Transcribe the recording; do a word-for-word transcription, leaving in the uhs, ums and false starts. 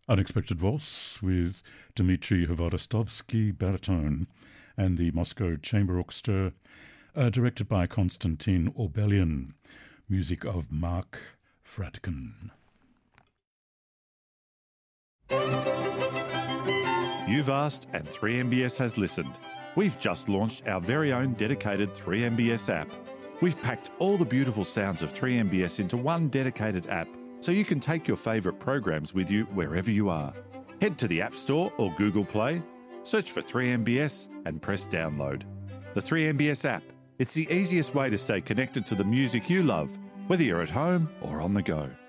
Unexpected Waltz with Dmitry Vodostovsky baritone and the Moscow Chamber Orchestra, uh, directed by Konstantin Orbelian, music of Mark Fratkin. You've asked and three M B S has listened. We've just launched our very own dedicated three M B S app. We've packed all the beautiful sounds of three M B S into one dedicated app so you can take your favourite programs with you wherever you are. Head to the App Store or Google Play, search for three M B S and press download. The three M B S app, it's the easiest way to stay connected to the music you love, whether you're at home or on the go.